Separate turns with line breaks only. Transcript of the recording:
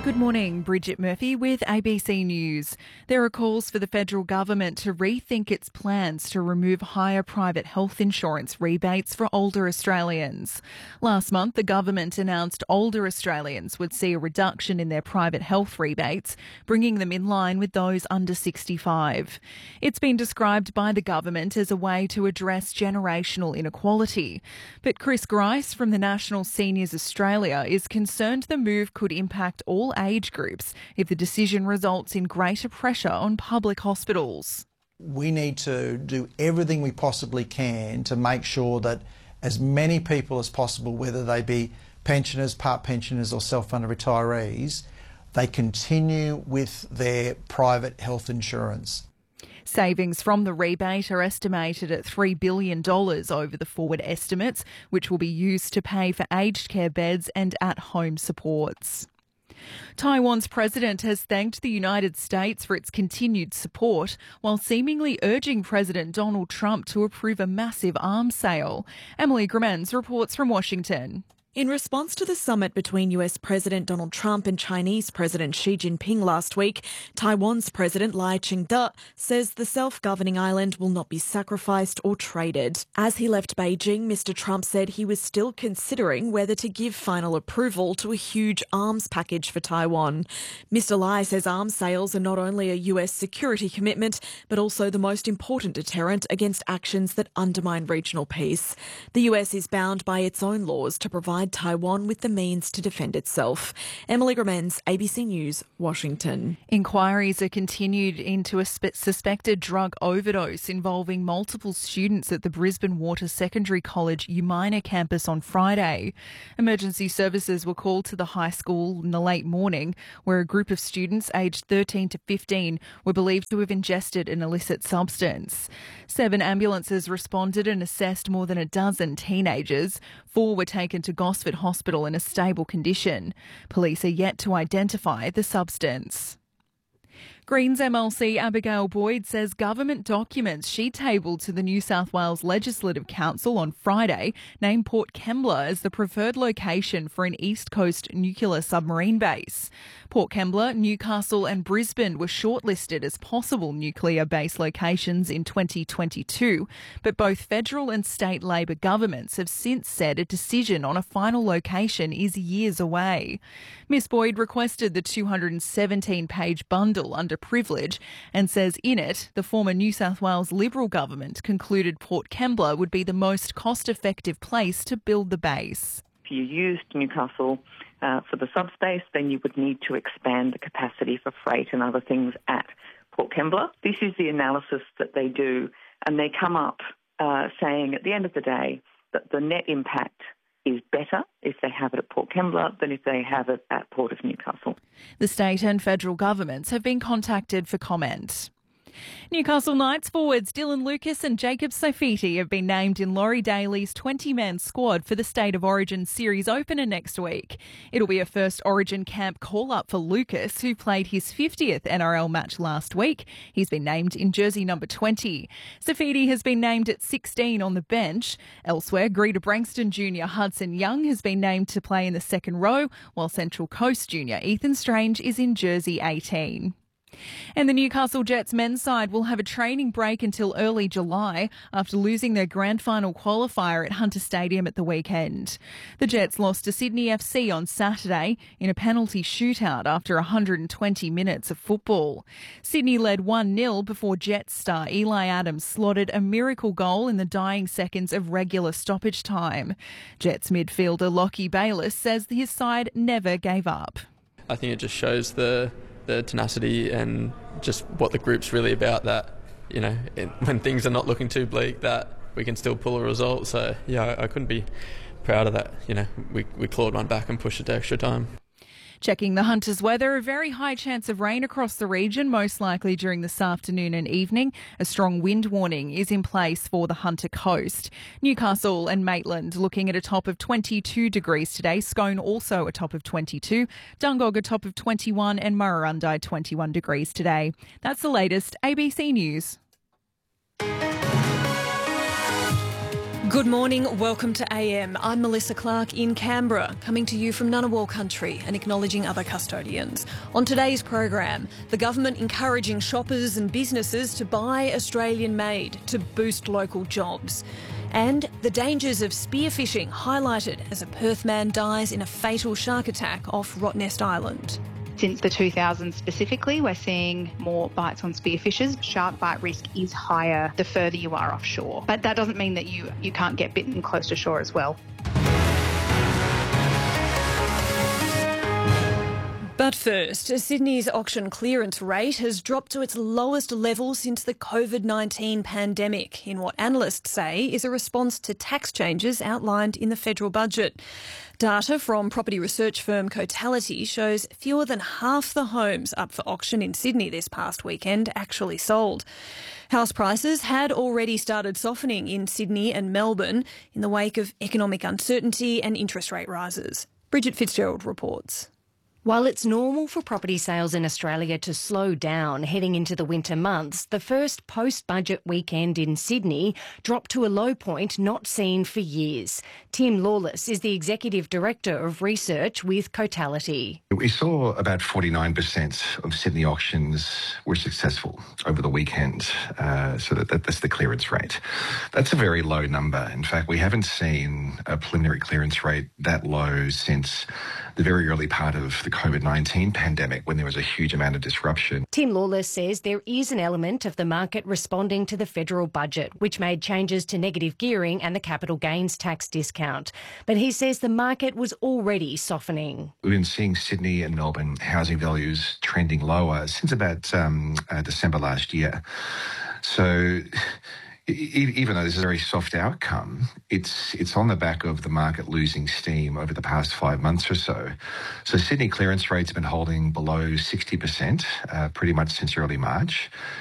Good morning, Bridget Murphy with ABC News. There are calls for the federal government to rethink its plans to remove higher private health insurance rebates for older Australians. Last month, the government announced older Australians would see a reduction in their private health rebates, bringing them in line with those under 65. It's been described by the government as a way to address generational inequality. But Chris Grice from the National Seniors Australia is concerned the move could impact all age groups if the decision results in greater pressure on public hospitals.
We need to do everything we possibly can to make sure that as many people as possible, whether they be pensioners, part pensioners or self-funded retirees, they continue with their private health insurance.
Savings from the rebate are estimated at $3 billion over the forward estimates, which will be used to pay for aged care beds and at-home supports. Taiwan's president has thanked the United States for its continued support, while seemingly urging President Donald Trump to approve a massive arms sale. Emily Gramens reports from Washington.
In response to the summit between US President Donald Trump and Chinese President Xi Jinping last week, Taiwan's President Lai Ching-te says the self-governing island will not be sacrificed or traded. As he left Beijing, Mr. Trump said he was still considering whether to give final approval to a huge arms package for Taiwan. Mr. Lai says arms sales are not only a US security commitment, but also the most important deterrent against actions that undermine regional peace. The US is bound by its own laws to provide Taiwan with the means to defend itself. Emily Gramens, ABC News, Washington.
Inquiries are continued into a suspected drug overdose involving multiple students at the Brisbane Water Secondary College Umina campus on Friday. Emergency services were called to the high school in the late morning, where a group of students aged 13 to 15 were believed to have ingested an illicit substance. 7 ambulances responded and assessed more than a dozen teenagers. 4 were taken to Gosford Hospital in a stable condition. Police are yet to identify the substance. Greens MLC Abigail Boyd says government documents she tabled to the New South Wales Legislative Council on Friday named Port Kembla as the preferred location for an East Coast nuclear submarine base. Port Kembla, Newcastle and Brisbane were shortlisted as possible nuclear base locations in 2022, but both federal and state Labor governments have since said a decision on a final location is years away. Ms Boyd requested the 217-page bundle under privilege and says in it the former New South Wales Liberal government concluded Port Kembla would be the most cost-effective place to build the base.
If you used Newcastle for the subspace, then you would need to expand the capacity for freight and other things at Port Kembla. This is the analysis that they do, and they come up saying at the end of the day that the net impact is better if they have it at Port Kembla than if they have it at Port of Newcastle.
The state and federal governments have been contacted for comment. Newcastle Knights forwards Dylan Lucas and Jacob Sofiti have been named in Laurie Daly's 20-man squad for the State of Origin Series opener next week. It'll be a first Origin camp call-up for Lucas, who played his 50th NRL match last week. He's been named in jersey number 20. Sofiti has been named at 16 on the bench. Elsewhere, Greta Brankston Jr. Hudson Young has been named to play in the second row, while Central Coast Jr. Ethan Strange is in jersey 18. And the Newcastle Jets men's side will have a training break until early July after losing their grand final qualifier at Hunter Stadium at the weekend. The Jets lost to Sydney FC on Saturday in a penalty shootout after 120 minutes of football. Sydney led 1-0 before Jets star Eli Adams slotted a miracle goal in the dying seconds of regular stoppage time. Jets midfielder Lockie Bayliss says his side never gave up.
I think it just shows the tenacity and just what the group's really about, that, you know, when things are not looking too bleak, that we can still pull a result. So, yeah, I couldn't be proud of that. You know, we clawed one back and pushed it to extra time.
Checking the Hunters' weather, a very high chance of rain across the region, most likely during this afternoon and evening. A strong wind warning is in place for the Hunter Coast. Newcastle and Maitland looking at a top of 22 degrees today. Scone also a top of 22. Dungog a top of 21 and Murrurundi 21 degrees today. That's the latest ABC News.
Good morning, welcome to AM. I'm Melissa Clark in Canberra, coming to you from Ngunnawal country and acknowledging other custodians. On today's program, the government encouraging shoppers and businesses to buy Australian-made to boost local jobs. And the dangers of spearfishing highlighted as a Perth man dies in a fatal shark attack off Rottnest Island.
Since the 2000s specifically, we're seeing more bites on spearfishers. Shark bite risk is higher the further you are offshore. But that doesn't mean that you can't get bitten close to shore as well.
But first, Sydney's auction clearance rate has dropped to its lowest level since the COVID-19 pandemic, in what analysts say is a response to tax changes outlined in the federal budget. Data from property research firm Cotality shows fewer than half the homes up for auction in Sydney this past weekend actually sold. House prices had already started softening in Sydney and Melbourne in the wake of economic uncertainty and interest rate rises. Bridget Fitzgerald reports.
While it's normal for property sales in Australia to slow down heading into the winter months, the first post-budget weekend in Sydney dropped to a low point not seen for years. Tim Lawless is the Executive Director of Research with Cotality.
We saw about 49% of Sydney auctions were successful over the weekend, so that's the clearance rate. That's a very low number. In fact, we haven't seen a preliminary clearance rate that low since the very early part of the COVID-19 pandemic, when there was a huge amount of disruption.
Tim Lawless says there is an element of the market responding to the federal budget, which made changes to negative gearing and the capital gains tax discount. But he says the market was already softening.
We've been seeing Sydney and Melbourne housing values trending lower since about December last year. So even though this is a very soft outcome, it's on the back of the market losing steam over the past 5 months or so. So Sydney clearance rates have been holding below 60% pretty much since early March.